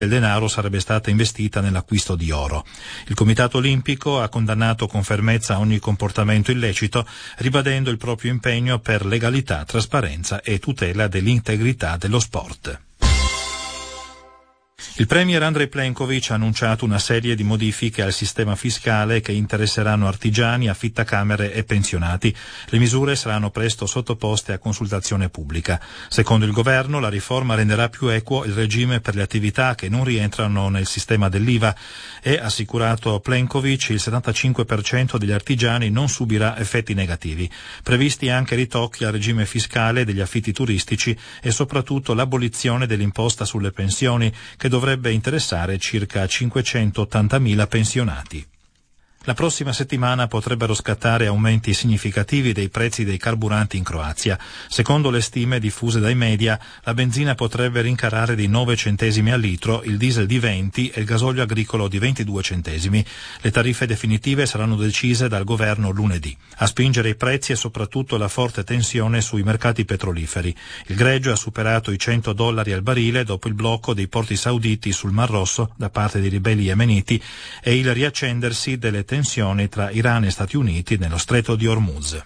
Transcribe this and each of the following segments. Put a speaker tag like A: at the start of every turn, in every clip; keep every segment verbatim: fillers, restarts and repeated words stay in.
A: del denaro sarebbe stata investita nell'acquisto di oro. Il Comitato Olimpico ha condannato con fermezza ogni comportamento illecito, ribadendo il proprio impegno per legalità, trasparenza e tutela dell'integrità dello sport. Il premier Andrej Plenković ha annunciato una serie di modifiche al sistema fiscale che interesseranno artigiani, affittacamere e pensionati. Le misure saranno presto sottoposte a consultazione pubblica. Secondo il governo, la riforma renderà più equo il regime per le attività che non rientrano nel sistema dell'I V A e, assicurato Plenković, il settantacinque per cento degli artigiani non subirà effetti negativi. Previsti anche ritocchi al regime fiscale degli affitti turistici e soprattutto l'abolizione dell'imposta sulle pensioni, che dovrebbe interessare circa cinquecentottantamila pensionati. La prossima settimana potrebbero scattare aumenti significativi dei prezzi dei carburanti in Croazia. Secondo le stime diffuse dai media, la benzina potrebbe rincarare di nove centesimi al litro, il diesel di venti e il gasolio agricolo di ventidue centesimi. Le tariffe definitive saranno decise dal governo lunedì. A spingere i prezzi è soprattutto la forte tensione sui mercati petroliferi. Il greggio ha superato i cento dollari al barile dopo il blocco dei porti sauditi sul Mar Rosso da parte dei ribelli yemeniti e il riaccendersi delle tensioni tra Iran e Stati Uniti nello stretto di Hormuz.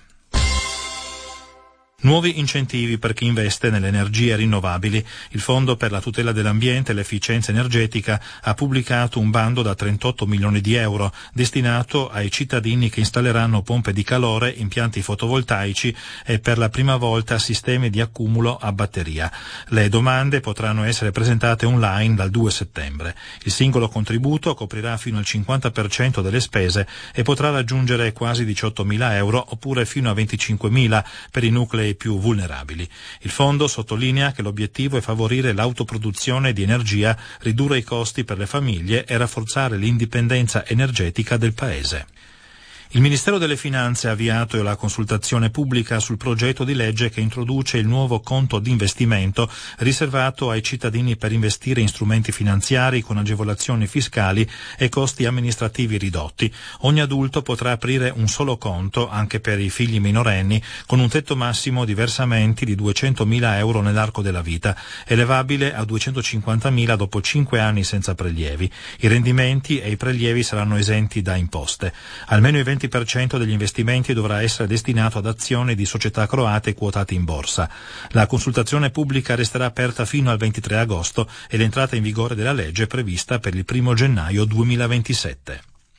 A: Nuovi incentivi per chi investe nelle energie rinnovabili. Il Fondo per la tutela dell'ambiente e l'efficienza energetica ha pubblicato un bando da trentotto milioni di euro destinato ai cittadini che installeranno pompe di calore, impianti fotovoltaici e per la prima volta sistemi di accumulo a batteria. Le domande potranno essere presentate online dal due settembre. Il singolo contributo coprirà fino al cinquanta per cento delle spese e potrà raggiungere quasi diciottomila euro oppure fino a venticinquemila per i nuclei più vulnerabili. Il fondo sottolinea che l'obiettivo è favorire l'autoproduzione di energia, ridurre i costi per le famiglie e rafforzare l'indipendenza energetica del Paese. Il Ministero delle Finanze ha avviato la consultazione pubblica sul progetto di legge che introduce il nuovo conto d'investimento riservato ai cittadini per investire in strumenti finanziari con agevolazioni fiscali e costi amministrativi ridotti. Ogni adulto potrà aprire un solo conto, anche per i figli minorenni, con un tetto massimo di versamenti di duecentomila euro nell'arco della vita, elevabile a duecentocinquantamila dopo cinque anni senza prelievi. I rendimenti e i prelievi saranno esenti da imposte. Almeno i venti per cento degli investimenti dovrà essere destinato ad azioni di società croate quotate in borsa. La consultazione pubblica resterà aperta fino al ventitré agosto e l'entrata in vigore della legge è prevista per il primo gennaio duemilaventisette.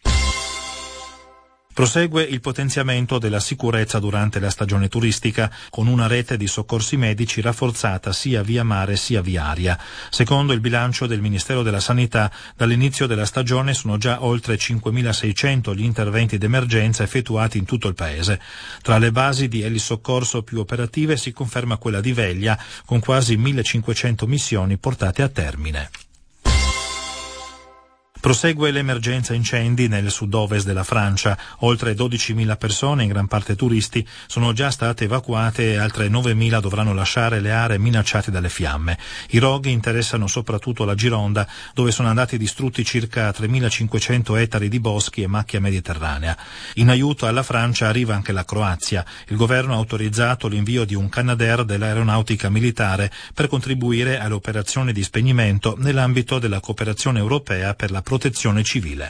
A: Prosegue il potenziamento della sicurezza durante la stagione turistica, con una rete di soccorsi medici rafforzata sia via mare sia via aria. Secondo il bilancio del Ministero della Sanità, dall'inizio della stagione sono già oltre cinquemilaseicento gli interventi d'emergenza effettuati in tutto il Paese. Tra le basi di elisoccorso più operative si conferma quella di Veglia, con quasi millecinquecento missioni portate a termine. Prosegue l'emergenza incendi nel sud-ovest della Francia. Oltre dodicimila persone, in gran parte turisti, sono già state evacuate e altre novemila dovranno lasciare le aree minacciate dalle fiamme. I roghi interessano soprattutto la Gironda, dove sono andati distrutti circa tremilacinquecento ettari di boschi e macchia mediterranea. In aiuto alla Francia arriva anche la Croazia. Il governo ha autorizzato l'invio di un Canadair dell'aeronautica militare per contribuire alle operazioni di spegnimento nell'ambito della cooperazione europea per la protezione civile.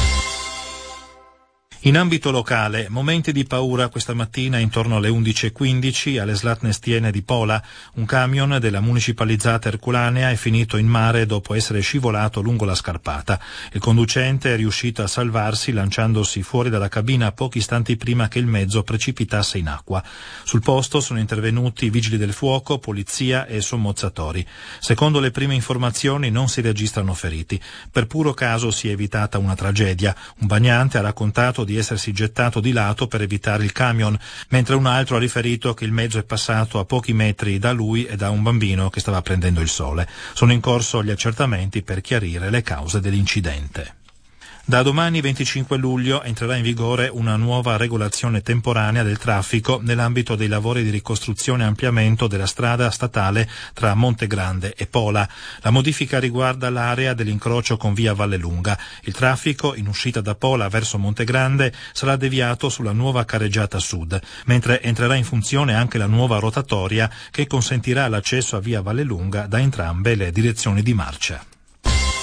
A: In ambito locale, momenti di paura questa mattina intorno alle undici e quindici alle Slatnestiene di Pola. Un camion della municipalizzata Erculanea è finito in mare dopo essere scivolato lungo la scarpata. Il conducente è riuscito a salvarsi lanciandosi fuori dalla cabina pochi istanti prima che il mezzo precipitasse in acqua. Sul posto sono intervenuti vigili del fuoco, polizia e sommozzatori. Secondo le prime informazioni non si registrano feriti. Per puro caso si è evitata una tragedia. Un bagnante ha raccontato di di essersi gettato di lato per evitare il camion, mentre un altro ha riferito che il mezzo è passato a pochi metri da lui e da un bambino che stava prendendo il sole. Sono in corso gli accertamenti per chiarire le cause dell'incidente. Da domani venticinque luglio entrerà in vigore una nuova regolazione temporanea del traffico nell'ambito dei lavori di ricostruzione e ampliamento della strada statale tra Montegrande e Pola. La modifica riguarda l'area dell'incrocio con via Vallelunga. Il traffico in uscita da Pola verso Montegrande sarà deviato sulla nuova carreggiata sud, mentre entrerà in funzione anche la nuova rotatoria che consentirà l'accesso a via Vallelunga da entrambe le direzioni di marcia.